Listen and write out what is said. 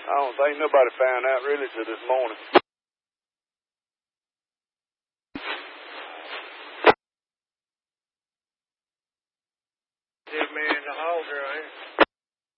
I don't think nobody found out really till this morning. Dead man in the hall there, ain't it?